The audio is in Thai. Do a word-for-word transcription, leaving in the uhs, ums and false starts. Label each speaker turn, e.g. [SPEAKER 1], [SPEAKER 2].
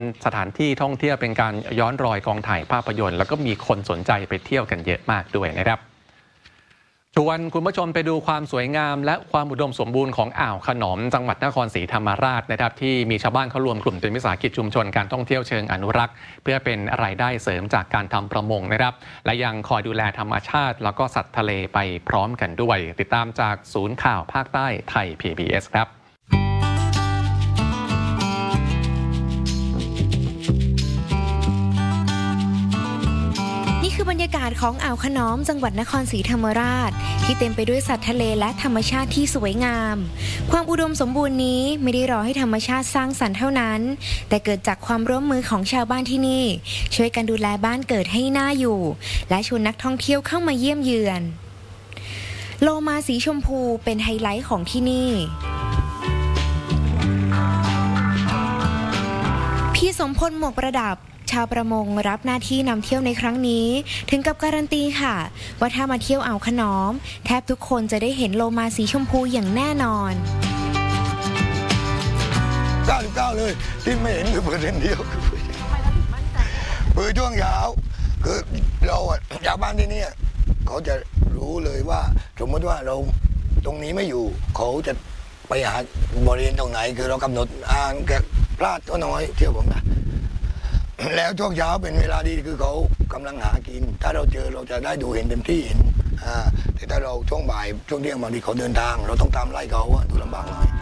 [SPEAKER 1] สถานที่ท่องเที่ยวเป็นการย้อนรอยกองถ่ายภาพยนตร์แล้วก็มีคนสนใจไปเที่ยวกันเยอะมากด้วยนะครับชวนคุณผู้ชมไปดูความสวยงามและความอุดมสมบูรณ์ของอ่าวขนอมจังหวัดนครศรีธรรมราชนะครับที่มีชาวบ้านเขารวมกลุ่มเป็นวิสาหกิจชุมชนการท่องเที่ยวเชิงอนุรักษ์เพื่อเป็นรายได้เสริมจากการทำประมงนะครับและยังคอยดูแลธรรมชาติแล้วก็สัตว์ทะเลไปพร้อมกันด้วยติดตามจากศูนย์ข่าวภาคใต้ไทย พี บี เอส ครับ
[SPEAKER 2] คือบรรยากาศของอ่าวขนอมจังหวัดนครศรีธรรมราชที่เต็มไปด้วยสัตว์ทะเลและธรรมชาติที่สวยงามความอุดมสมบูรณ์นี้ไม่ได้รอให้ธรรมชาติสร้างสรรค์เท่านั้นแต่เกิดจากความร่วมมือของชาวบ้านที่นี่ช่วยกันดูแลบ้านเกิดให้น่าอยู่และชวนนักท่องเที่ยวเข้ามาเยี่ยมเยือนโลมาสีชมพูเป็นไฮไลท์ของที่นี่พี่สมพลหมวกประดับชาวประมงรับหน้าที่นำเที่ยวในครั้งนี้ถึงกับการันตีค่ะว่าถ้ามาเที่ยวอ่าวขนอมแทบทุกคนจะได้เห็นโลมาสีชมพูอย่างแน่นอน
[SPEAKER 3] เก้าสิบเก้าเลยที่ไม่เห็นคือเปอร์เซ็นต์เดียวคือช่วงเช้าคือเราชาวบ้านที่นี่เขาจะรู้เลยว่าสมมติว่าเราตรงนี้ไม่อยู่เขาจะไปหาบริเวณตรงไหนคือเรากำหนดอ่างแกพลาดก็น้อยเที่ยวผมนะแล้วช่วงเช้าเป็นเวลาดีคือเขากำลังหากินถ้าเราเจอเราจะได้ดูเห็นเต็มที่เห็นอ่าแต่ถ้าเราช่วงบ่ายช่วงเที่ยงบางทีเขาเดินทางเราต้องตามไล่เขาดูลำบากหน่อย